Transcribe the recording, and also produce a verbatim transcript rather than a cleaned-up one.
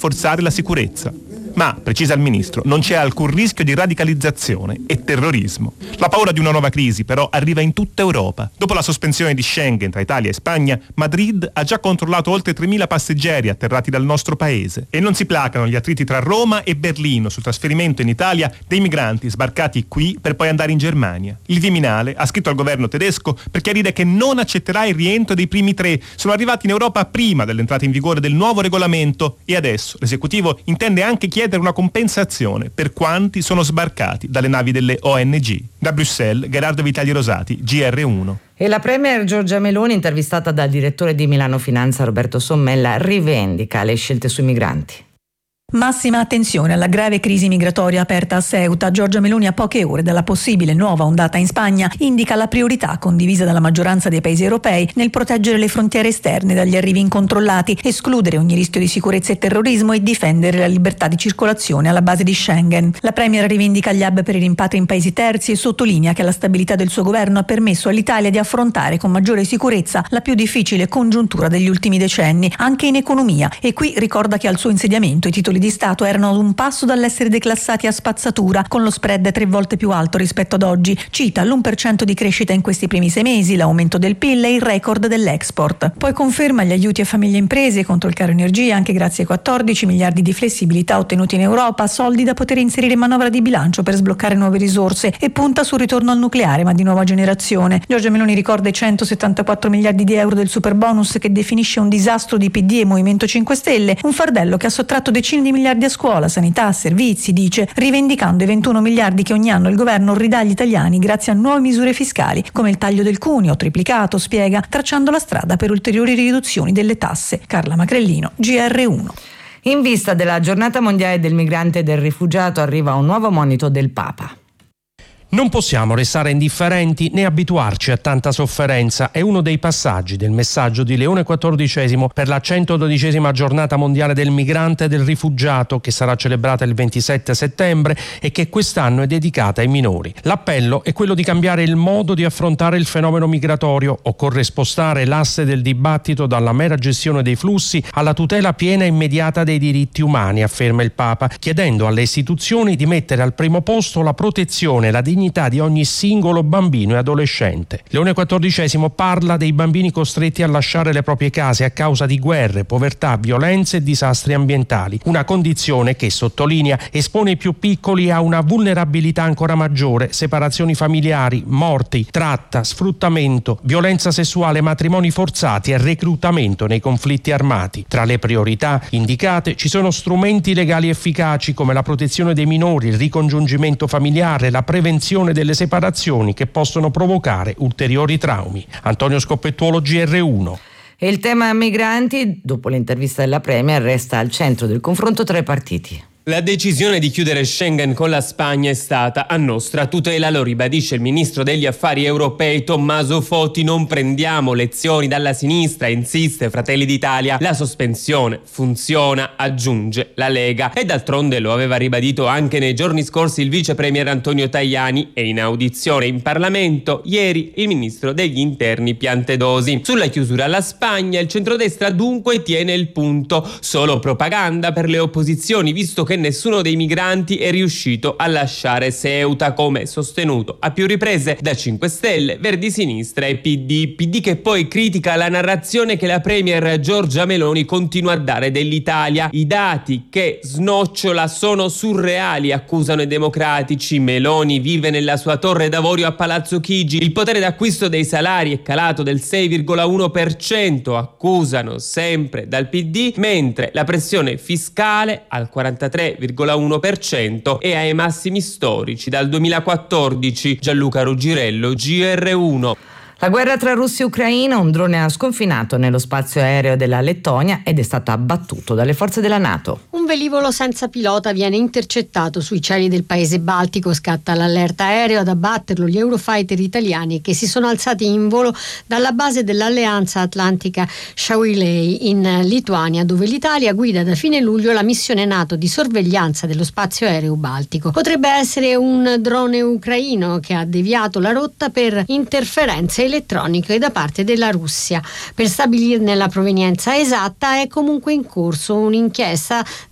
rafforzare la sicurezza. Ma, precisa il ministro, non c'è alcun rischio di radicalizzazione e terrorismo. La paura di una nuova crisi, però, arriva in tutta Europa. Dopo la sospensione di Schengen tra Italia e Spagna, Madrid ha già controllato oltre tremila passeggeri atterrati dal nostro paese. E non si placano gli attriti tra Roma e Berlino sul trasferimento in Italia dei migranti sbarcati qui per poi andare in Germania. Il Viminale ha scritto al governo tedesco per chiarire che non accetterà il rientro dei primi tre. Sono arrivati in Europa prima dell'entrata in vigore del nuovo regolamento e adesso l'esecutivo intende anche chiedere una compensazione per quanti sono sbarcati dalle navi delle O N G. Da Bruxelles, Gerardo Vitali Rosati, G R uno. E la premier Giorgia Meloni, intervistata dal direttore di Milano Finanza Roberto Sommella, rivendica le scelte sui migranti. Massima attenzione alla grave crisi migratoria aperta a Ceuta. Giorgia Meloni, a poche ore dalla possibile nuova ondata in Spagna, indica la priorità condivisa dalla maggioranza dei paesi europei nel proteggere le frontiere esterne dagli arrivi incontrollati, escludere ogni rischio di sicurezza e terrorismo e difendere la libertà di circolazione alla base di Schengen. La premier rivendica gli hub per i rimpatri in paesi terzi e sottolinea che la stabilità del suo governo ha permesso all'Italia di affrontare con maggiore sicurezza la più difficile congiuntura degli ultimi decenni, anche in economia. E qui ricorda che al suo insediamento i titoli di Stato erano ad un passo dall'essere declassati a spazzatura, con lo spread tre volte più alto rispetto ad oggi. Cita l'uno per cento di crescita in questi primi sei mesi, l'aumento del P I L e il record dell'export. Poi conferma gli aiuti a famiglie e imprese contro il caro energia, anche grazie ai quattordici miliardi di flessibilità ottenuti in Europa, soldi da poter inserire in manovra di bilancio per sbloccare nuove risorse, e punta sul ritorno al nucleare, ma di nuova generazione. Giorgia Meloni ricorda i centosettantaquattro miliardi di euro del superbonus, che definisce un disastro di P D e Movimento cinque Stelle, un fardello che ha sottratto decine di miliardi a scuola, sanità, servizi, dice, rivendicando i ventuno miliardi che ogni anno il governo ridà agli italiani grazie a nuove misure fiscali, come il taglio del cuneo, triplicato, spiega, tracciando la strada per ulteriori riduzioni delle tasse. Carla Macrellino, G R uno. In vista della giornata mondiale del migrante e del rifugiato arriva un nuovo monito del Papa. Non possiamo restare indifferenti né abituarci a tanta sofferenza. È uno dei passaggi del messaggio di Leone quattordicesimo per la centododicesima giornata mondiale del migrante e del rifugiato, che sarà celebrata il ventisette settembre e che quest'anno è dedicata ai minori. L'appello è quello di cambiare il modo di affrontare il fenomeno migratorio. Occorre spostare l'asse del dibattito dalla mera gestione dei flussi alla tutela piena e immediata dei diritti umani, afferma il Papa, chiedendo alle istituzioni di mettere al primo posto la protezione e la dignità di ogni singolo bambino e adolescente. Leone quattordicesimo parla dei bambini costretti a lasciare le proprie case a causa di guerre, povertà, violenze e disastri ambientali, una condizione che, sottolinea, espone i più piccoli a una vulnerabilità ancora maggiore: separazioni familiari, morti, tratta, sfruttamento, violenza sessuale, matrimoni forzati e reclutamento nei conflitti armati. Tra le priorità indicate ci sono strumenti legali efficaci come la protezione dei minori, il ricongiungimento familiare, la prevenzione delle separazioni che possono provocare ulteriori traumi. Antonio Scoppettuolo, G R uno. E il tema migranti, dopo l'intervista della premier, resta al centro del confronto tra i partiti. La decisione di chiudere Schengen con la Spagna è stata a nostra tutela, lo ribadisce il ministro degli affari europei Tommaso Foti. Non prendiamo lezioni dalla sinistra, insiste Fratelli d'Italia. La sospensione funziona, aggiunge la Lega, e d'altronde lo aveva ribadito anche nei giorni scorsi il vice premier Antonio Tajani e in audizione in Parlamento ieri il ministro degli interni Piantedosi. Sulla chiusura alla Spagna il centrodestra dunque tiene il punto, solo propaganda per le opposizioni, visto che nessuno dei migranti è riuscito a lasciare Ceuta, come sostenuto a più riprese da cinque Stelle, Verdi Sinistra e P D. P D che poi critica la narrazione che la premier Giorgia Meloni continua a dare dell'Italia. I dati che snocciola sono surreali, accusano i democratici. Meloni vive nella sua torre d'avorio a Palazzo Chigi. Il potere d'acquisto dei salari è calato del sei virgola uno per cento, accusano sempre dal P D, mentre la pressione fiscale al quarantatré virgola uno per cento è ai massimi storici dal duemilaquattordici. Gianluca Ruggirello, G R uno. La guerra tra Russia e Ucraina, un drone ha sconfinato nello spazio aereo della Lettonia ed è stato abbattuto dalle forze della NATO. Un velivolo senza pilota viene intercettato sui cieli del paese baltico, scatta l'allerta aereo. Ad abbatterlo gli Eurofighter italiani che si sono alzati in volo dalla base dell'Alleanza Atlantica Šiauliai in Lituania, dove l'Italia guida da fine luglio la missione NATO di sorveglianza dello spazio aereo baltico. Potrebbe essere un drone ucraino che ha deviato la rotta per interferenze elettroniche da parte della Russia. Per stabilirne la provenienza esatta è comunque in corso un'inchiesta